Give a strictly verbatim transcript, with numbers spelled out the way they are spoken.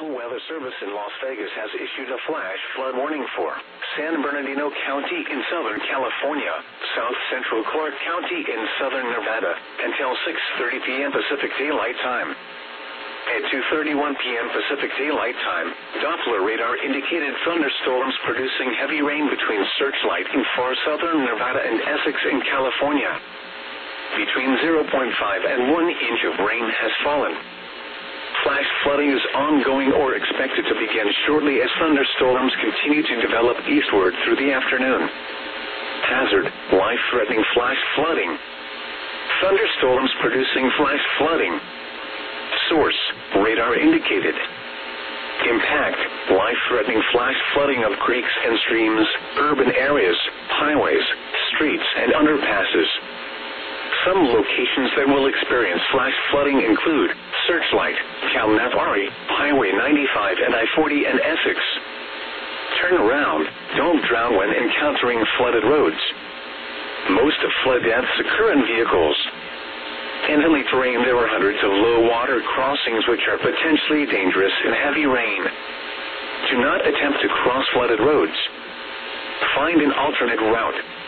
National Weather Service in Las Vegas has issued a flash flood warning for San Bernardino County in Southern California, South Central Clark County in Southern Nevada, until six thirty p m Pacific Daylight Time. At two thirty-one p m Pacific Daylight Time, Doppler radar indicated thunderstorms producing heavy rain between Searchlight in far southern Nevada and Essex in California. Between zero point five and one inch of rain has fallen. Flash flooding is ongoing or expected to begin shortly as thunderstorms continue to develop eastward through the afternoon. Hazard: life-threatening flash flooding. Thunderstorms producing flash flooding. Source: radar indicated. Impact: life-threatening flash flooding of creeks and streams, urban areas, highways, streets, and underpasses. Some locations that will experience flash flooding include Searchlight, Cal Navari, Highway ninety-five and I forty and Essex. Turn around. Don't drown when encountering flooded roads. Most of flood deaths occur in vehicles. In hilly terrain, there are hundreds of low water crossings which are potentially dangerous in heavy rain. Do not attempt to cross flooded roads. Find an alternate route.